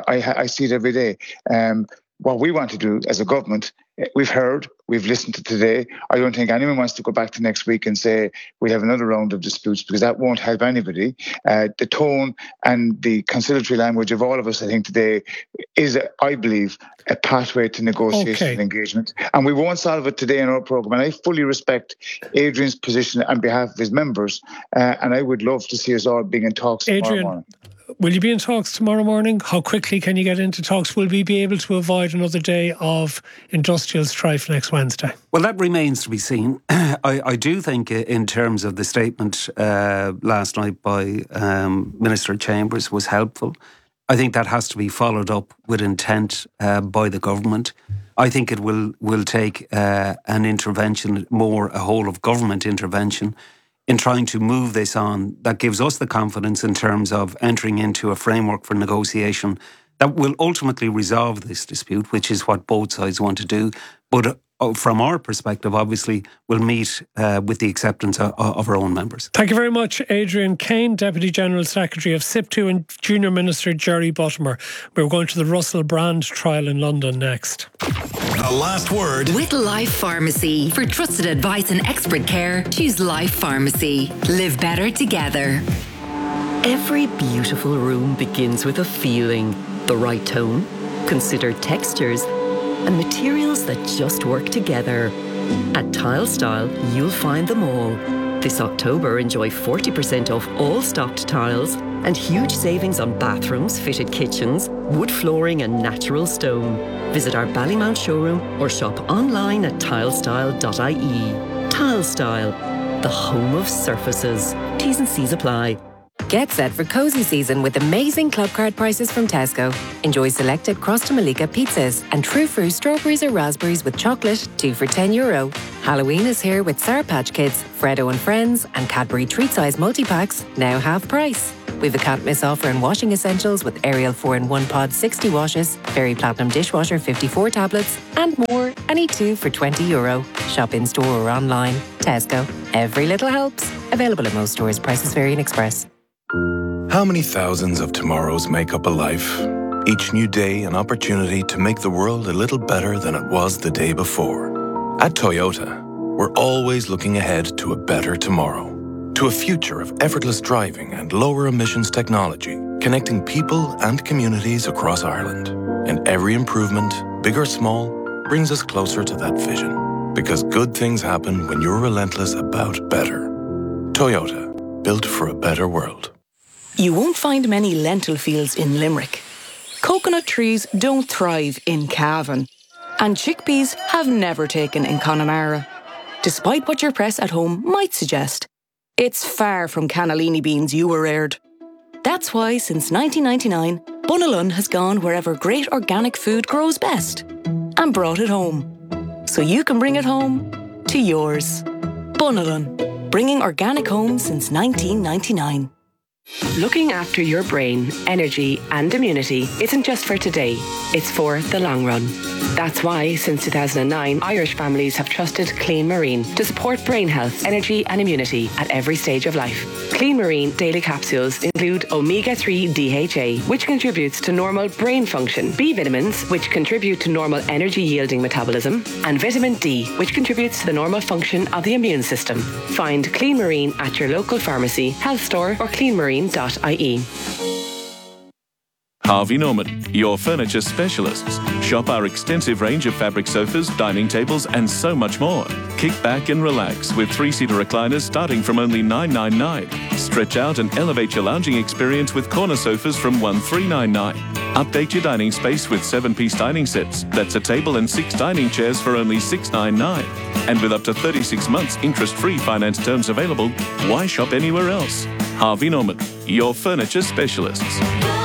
I see it every day. What we want to do as a government, we've heard, we've listened to today. I don't think anyone wants to go back to next week and say we have another round of disputes, because that won't help anybody. The tone and the conciliatory language of all of us, I think, today is, I believe, a pathway to negotiation and engagement. And we won't solve it today in our programme. And I fully respect Adrian's position on behalf of his members. And I would love to see us all being in talks tomorrow morning. Will you be in talks tomorrow morning? How quickly can you get into talks? Will we be able to avoid another day of industrial strife next Wednesday? Well, that remains to be seen. I do think in terms of the statement last night by Minister Chambers was helpful. I think that has to be followed up with intent by the government. I think it will take an intervention, a whole of government intervention, in trying to move this on, that gives us the confidence in terms of entering into a framework for negotiation that will ultimately resolve this dispute, which is what both sides want to do. But from our perspective, obviously, will meet with the acceptance of our own members. Thank you very much, Adrian Kane, Deputy General Secretary of SIPTU, and Junior Minister Jerry Buttimer. We're going to the Russell Brand trial in London next. The last word with Life Pharmacy. For trusted advice and expert care, choose Life Pharmacy. Live better together. Every beautiful room begins with a feeling, the right tone, considered textures, and materials that just work together. At Tile Style, you'll find them all. This October, enjoy 40% off all stocked tiles and huge savings on bathrooms, fitted kitchens, wood flooring and natural stone. Visit our Ballymount showroom or shop online at tilestyle.ie. Tile Style, the home of surfaces. T's and C's apply. Get set for cozy season with amazing club card prices from Tesco. Enjoy selected Cross to Malika pizzas and True Fruit strawberries or raspberries with chocolate, 2 for €10. Halloween is here with Sour Patch Kids, Freddo and Friends and Cadbury treat-size multi-packs, now half price. We've a can't miss offer in washing essentials with Ariel 4-in-1 pod 60 washes, Fairy Platinum dishwasher 54 tablets and more, any 2 for €20. Shop in store or online. Tesco. Every little helps. Available at most stores. Prices vary in Express. How many thousands of tomorrows make up a life? Each new day an opportunity to make the world a little better than it was the day before. At Toyota, we're always looking ahead to a better tomorrow. To a future of effortless driving and lower emissions technology, connecting people and communities across Ireland. And every improvement, big or small, brings us closer to that vision. Because good things happen when you're relentless about better. Toyota, built for a better world. You won't find many lentil fields in Limerick. Coconut trees don't thrive in Cavan. And chickpeas have never taken in Connemara. Despite what your press at home might suggest, it's far from cannellini beans you were reared. That's why since 1999, Bunalun has gone wherever great organic food grows best and brought it home. So you can bring it home to yours. Bunalun, bringing organic home since 1999. Looking after your brain, energy and immunity isn't just for today, it's for the long run. That's why, since 2009, Irish families have trusted Clean Marine to support brain health, energy and immunity at every stage of life. Clean Marine daily capsules include omega-3 DHA, which contributes to normal brain function, B vitamins, which contribute to normal energy-yielding metabolism, and vitamin D, which contributes to the normal function of the immune system. Find Clean Marine at your local pharmacy, health store or cleanmarine.ie. Harvey Norman, your furniture specialists. Shop our extensive range of fabric sofas, dining tables and so much more. Kick back and relax with 3-seater recliners starting from only $999. Stretch out and elevate your lounging experience with corner sofas from $1,399. Update your dining space with 7-piece dining sets. That's a table and 6 dining chairs for only $699. And with up to 36 months interest-free finance terms available, why shop anywhere else? Harvey Norman, your furniture specialists.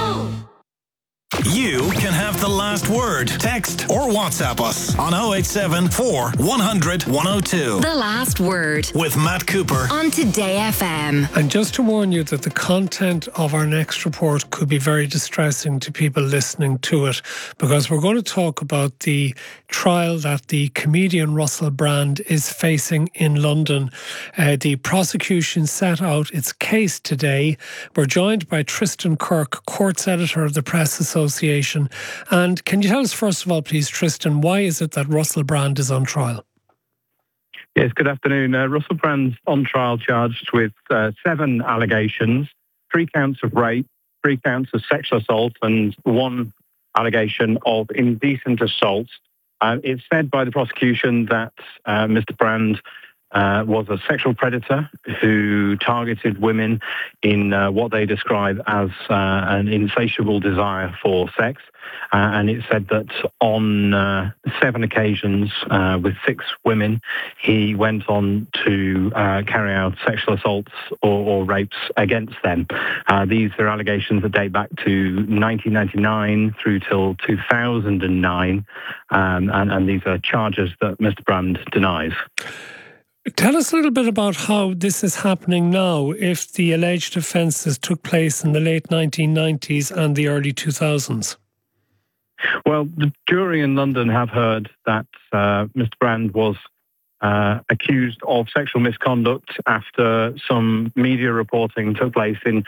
You can have the last word. Text or WhatsApp us on 087 4 100 102. The last word with Matt Cooper on Today FM. And just to warn you that the content of our next report could be very distressing to people listening to it, because we're going to talk about the trial that the comedian Russell Brand is facing in London. The prosecution set out its case today. We're joined by Tristan Kirk, courts editor of the Press Association. And can you tell us, first of all, please, Tristan, why is it that Russell Brand is on trial? Yes, good afternoon. Russell Brand's on trial charged with 7 allegations, 3 counts of rape, 3 counts of sexual assault and 1 allegation of indecent assault. It's said by the prosecution that Mr. Brand was a sexual predator who targeted women in what they describe as an insatiable desire for sex. And it said that on 7 occasions with 6 women, he went on to carry out sexual assaults or rapes against them. These are allegations that date back to 1999 through till 2009. And these are charges that Mr. Brand denies. Tell us a little bit about how this is happening now, if the alleged offences took place in the late 1990s and the early 2000s. Well, the jury in London have heard that Mr. Brand was accused of sexual misconduct after some media reporting took place in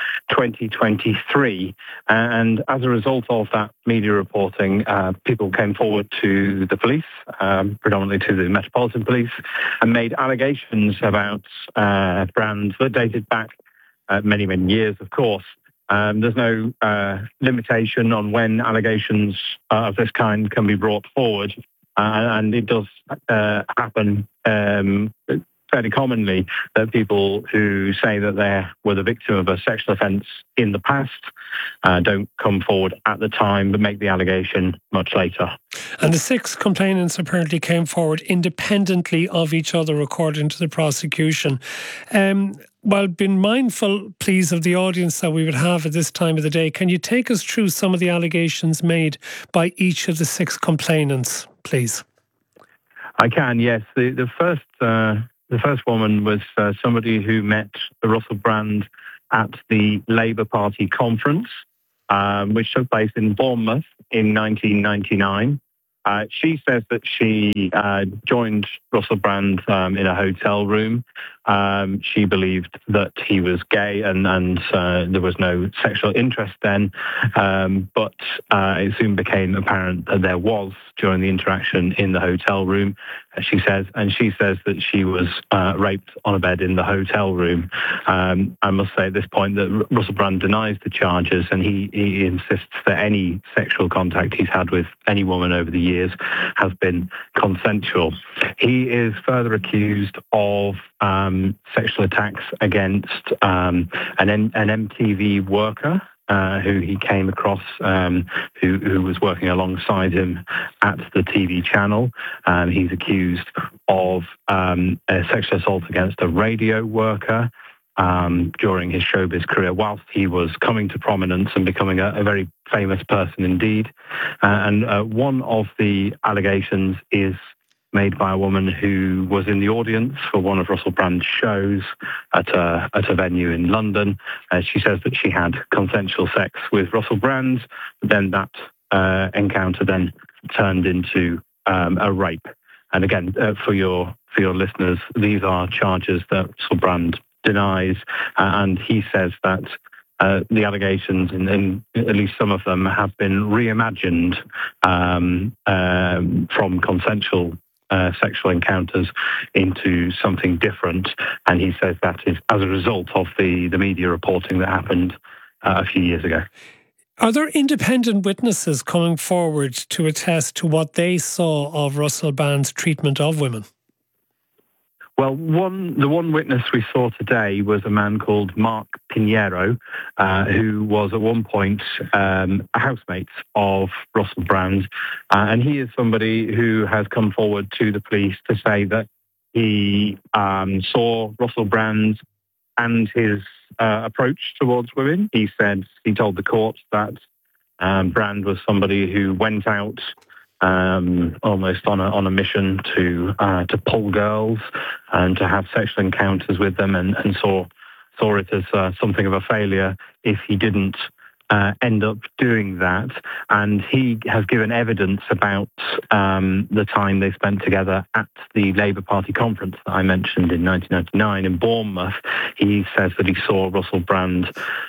2023. And as a result of that media reporting, people came forward to the police, predominantly to the Metropolitan Police, and made allegations about Brand that dated back many, many years, of course. There's no limitation on when allegations of this kind can be brought forward. And it does happen fairly commonly that people who say that they were the victim of a sexual offence in the past don't come forward at the time but make the allegation much later. And the 6 complainants apparently came forward independently of each other, according to the prosecution. While being mindful, please, of the audience that we would have at this time of the day, can you take us through some of the allegations made by each of the 6 complainants, please? I can, yes. The first woman was somebody who met Russell Brand at the Labour Party conference, which took place in Bournemouth in 1999. She says that she joined Russell Brand in a hotel room. She believed that he was gay and there was no sexual interest then, but it soon became apparent that there was during the interaction in the hotel room, she says that she was raped on a bed in the hotel room. I must say at this point that Russell Brand denies the charges, and he insists that any sexual contact he's had with any woman over the years has been consensual. He is further accused of sexual attacks against an MTV worker who he came across, who was working alongside him at the TV channel. He's accused of a sexual assault against a radio worker during his showbiz career, whilst he was coming to prominence and becoming a very famous person indeed. And one of the allegations is made by a woman who was in the audience for one of Russell Brand's shows at a venue in London. She says that she had consensual sex with Russell Brand, but then that encounter then turned into a rape. And again, for your listeners, these are charges that Russell Brand denies, and he says that the allegations, in at least some of them, have been reimagined from consensual sexual encounters into something different, and he says that is as a result of the media reporting that happened a few years ago. Are there independent witnesses coming forward to attest to what they saw of Russell Brand's treatment of women? Well, the one witness we saw today was a man called Mark Pinheiro, who was at one point a housemate of Russell Brand. And he is somebody who has come forward to the police to say that he saw Russell Brand and his approach towards women. He told the court that Brand was somebody who went out almost on a mission to pull girls and to have sexual encounters with them, and saw it as something of a failure if he didn't end up doing that. And he has given evidence about the time they spent together at the Labour Party conference that I mentioned in 1999 in Bournemouth. He says that he saw Russell Brand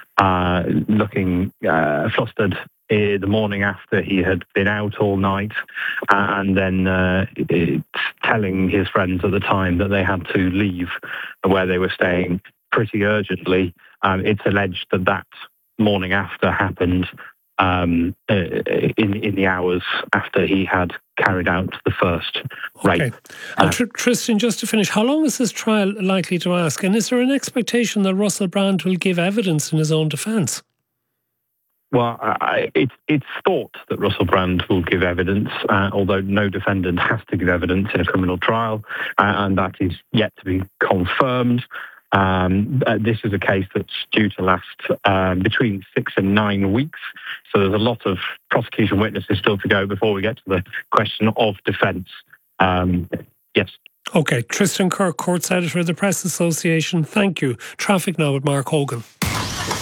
looking flustered the morning after he had been out all night, and then telling his friends at the time that they had to leave where they were staying pretty urgently. It's alleged that morning after happened in the hours after he had carried out the first rape. And Tristan, just to finish, how long is this trial likely to ask? And is there an expectation that Russell Brand will give evidence in his own defence? Well, it's thought that Russell Brand will give evidence, although no defendant has to give evidence in a criminal trial, and that is yet to be confirmed. This is a case that's due to last between 6 and 9 weeks, so there's a lot of prosecution witnesses still to go before we get to the question of defence. Yes. OK, Tristan Kirk, Courts Editor of the Press Association, thank you. Traffic now with Mark Hogan.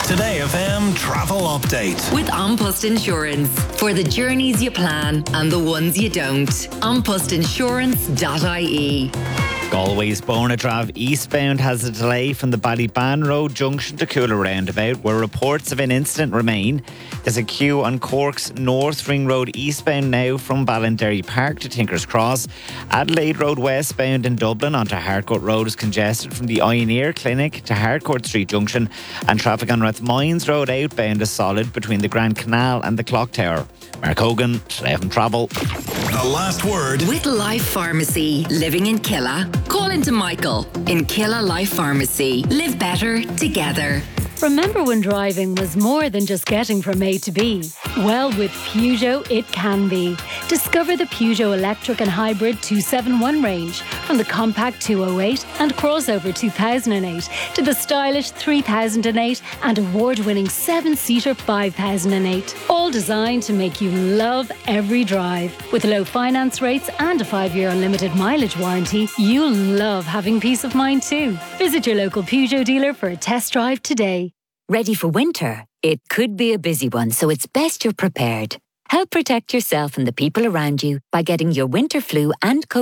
Today FM travel update. With An Post Insurance. For the journeys you plan and the ones you don't. AnPostInsurance.ie. Galway's Bonadrav eastbound has a delay from the Ballyban Road junction to Coola roundabout, where reports of an incident remain. There's a queue on Cork's North Ring Road eastbound now from Ballinderry Park to Tinker's Cross. Adelaide Road westbound in Dublin onto Harcourt Road is congested from the Ioneer Clinic to Harcourt Street junction, and traffic on Rathmines Road outbound is solid between the Grand Canal and the Clock Tower. Mark Hogan, Today FM Travel. The last word. With Life Pharmacy, living in Killa. Call into Michael in Killa Life Pharmacy. Live better together. Remember when driving was more than just getting from A to B? Well, with Peugeot, it can be. Discover the Peugeot Electric and Hybrid 271 range, from the compact 208 and crossover 2008 to the stylish 3008 and award-winning 7-seater 5008. All designed to make you love every drive. With low finance rates and a 5-year unlimited mileage warranty, you'll love having peace of mind too. Visit your local Peugeot dealer for a test drive today. Ready for winter? It could be a busy one, so it's best you're prepared. Help protect yourself and the people around you by getting your winter flu and COVID